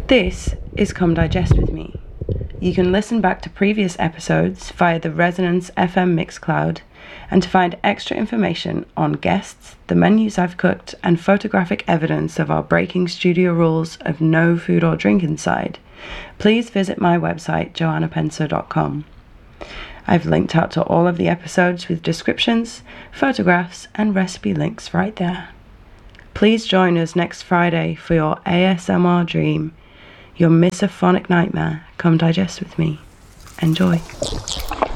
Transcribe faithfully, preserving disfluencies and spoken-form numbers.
This is Come Digest With Me. You can listen back to previous episodes via the Resonance F M Mixcloud, and to find extra information on guests, the menus I've cooked, and photographic evidence of our breaking studio rules of no food or drink inside, please visit my website, joanna penso dot com. I've linked out to all of the episodes with descriptions, photographs, and recipe links right there. Please join us next Friday for your A S M R dream, your misophonic nightmare. Come digest with me. Enjoy.